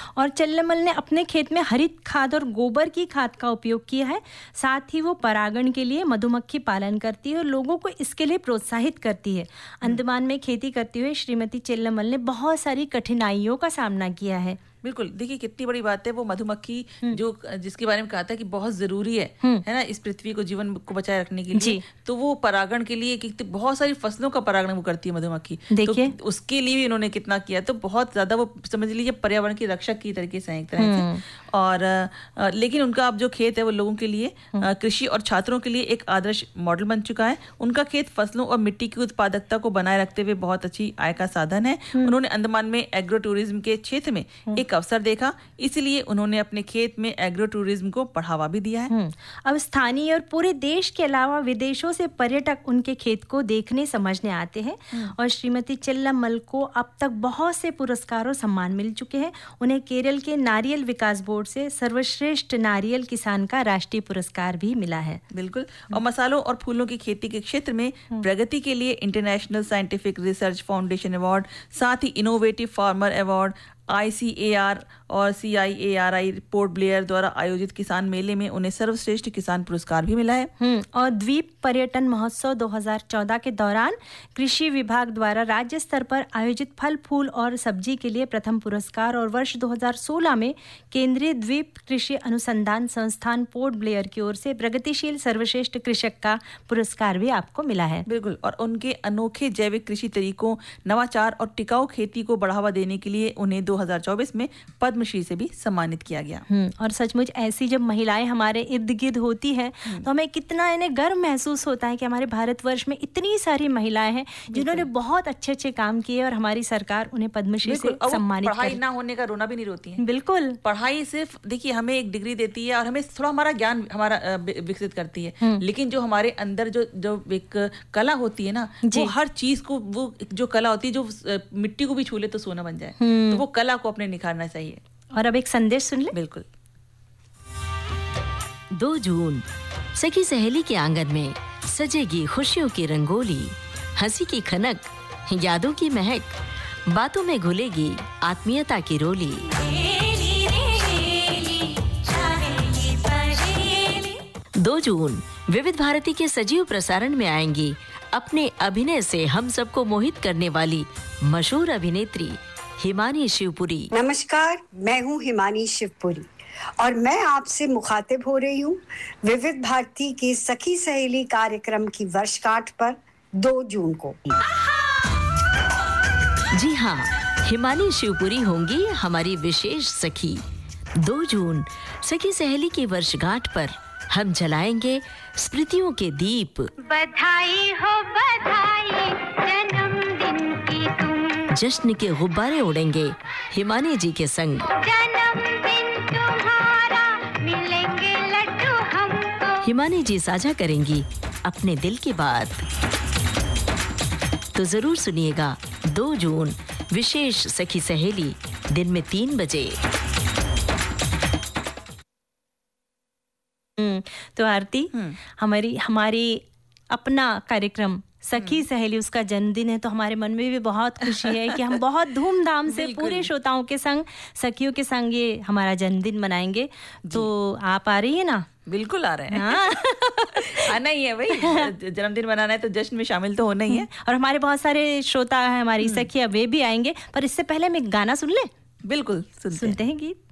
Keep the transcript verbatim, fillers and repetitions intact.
और चल्लमल ने अपने खेत में हरित खाद और गोबर की खाद का उपयोग किया है। साथ ही वो परागण के लिए मधुमक्खी पालन करती है और लोगों को इसके लिए प्रोत्साहित करती है। अंडमान में खेती करते हुए श्रीमती चल्लमल ने बहुत सारी कठिनाइयों का सामना किया है। बिल्कुल, देखिए कितनी बड़ी बात है। वो मधुमक्खी जो जिसके बारे में कहा था कि बहुत जरूरी है है ना इस पृथ्वी को, जीवन को बचाए रखने के लिए, तो वो परागण के लिए कि बहुत सारी फसलों का परागण वो करती है मधुमक्खी, तो उसके लिए भी उन्होंने कितना किया। तो बहुत ज्यादा वो समझ लीजिए पर्यावरण की रक्षक की तरीके से एक तरह से। और आ, लेकिन उनका अब जो खेत है वो लोगों के लिए, कृषि और छात्रों के लिए एक आदर्श मॉडल बन चुका है। उनका खेत फसलों और मिट्टी की उत्पादकता को बनाए रखते हुए बहुत अच्छी आय का साधन है। उन्होंने अंडमान में एग्रो टूरिज्म के क्षेत्र में एक अवसर देखा, इसलिए उन्होंने अपने खेत में एग्रो टूरिज्म को बढ़ावा भी दिया है। अब स्थानीय और पूरे देश के अलावा विदेशों से पर्यटक उनके खेत को देखने समझने आते हैं। और श्रीमती चल्लमल को अब तक बहुत से पुरस्कार और सम्मान मिल चुके हैं। उन्हें केरल के नारियल विकास बोर्ड से सर्वश्रेष्ठ नारियल किसान का राष्ट्रीय पुरस्कार भी मिला है। बिल्कुल। और मसालों और फूलों की खेती के क्षेत्र में प्रगति के लिए international scientific research foundation award, साथ ही innovative farmer award, I C A R और सी आई A R I port Blair द्वारा आयोजित किसान मेले में उन्हें सर्वश्रेष्ठ किसान पुरस्कार भी मिला है। और द्वीप पर्यटन महोत्सव दो हज़ार चौदह के दौरान कृषि विभाग द्वारा राज्य स्तर पर आयोजित फल फूल और सब्जी के लिए प्रथम पुरस्कार, और वर्ष दो हज़ार सोलह में केंद्रीय द्वीप कृषि अनुसंधान संस्थान पोर्ट ब्लेयर की ओर से प्रगतिशील सर्वश्रेष्ठ कृषक का पुरस्कार भी आपको मिला है। बिल्कुल। और उनके अनोखे जैविक कृषि तरीकों, नवाचार और टिकाऊ खेती को बढ़ावा देने के लिए उन्हें दो हज़ार चौबीस में पद्मश्री से भी सम्मानित किया गया। और सचमुच ऐसी जब महिलाएं हमारे इर्द गिर्द होती हैं तो हमें कितना इन्हें गर्व महसूस होता है कि हमारे भारतवर्ष में इतनी सारी महिलाएं हैं जिन्होंने बहुत अच्छे अच्छे काम किए और हमारी सरकार उन्हें पद्मश्री से सम्मानित कर। पढ़ाई ना होने का रोना भी नहीं रोती है। बिल्कुल। पढ़ाई सिर्फ देखिए हमें एक डिग्री देती है और हमें थोड़ा हमारा ज्ञान हमारा विकसित करती है, लेकिन जो हमारे अंदर जो जो एक कला होती है ना, वो हर चीज को, वो जो कला होती है जो मिट्टी को भी छू ले तो सोना बन जाए, तो वो कला को अपने निखारना चाहिए। और अब एक संदेश सुन ले। बिल्कुल। दो जून सखी सहेली के आंगन में सजेगी खुशियों की रंगोली, हंसी की खनक, यादों की महक, बातों में घुलेगी आत्मीयता की रोली। दो जून विविध भारती के सजीव प्रसारण में आएंगी अपने अभिनय से हम सबको मोहित करने वाली मशहूर अभिनेत्री हिमानी शिवपुरी। नमस्कार, मैं हूँ हिमानी शिवपुरी और मैं आपसे मुखातिब हो रही हूँ विविध भारती के सखी सहेली कार्यक्रम की वर्षगांठ पर दो जून को। जी हाँ, हिमानी शिवपुरी होंगी हमारी विशेष सखी। दो जून सखी सहेली की वर्षगांठ पर हम जलाएंगे स्मृतियों के दीप। बधाई हो बधाई जन्मदिन की तुम। जश्न के गुब्बारे उड़ेंगे हिमानी जी के संग। जन्मदिन तुम्हारा मिलेंगे लड्डू हमको। हिमानी जी साझा करेंगी अपने दिल की बात। तो जरूर सुनिएगा दो जून विशेष सखी सहेली दिन में तीन बजे। तो आरती, हमारी हमारी अपना कार्यक्रम सखी सहेली, उसका जन्मदिन है, तो हमारे मन में भी बहुत खुशी है कि हम बहुत धूमधाम से पूरे श्रोताओं के संग, सखियों के संग ये हमारा जन्मदिन मनाएंगे। तो आप आ रही है ना? बिल्कुल आ रहे हैं। हाँ। आना ही है भाई, जन्मदिन मनाना है तो जश्न में शामिल तो होना ही है। और हमारे बहुत सारे श्रोता हैं, हमारी सखियां, वे भी आएंगे, पर इससे पहले हम एक गाना सुन ले। बिल्कुल सुनते, सुनते हैं गीत।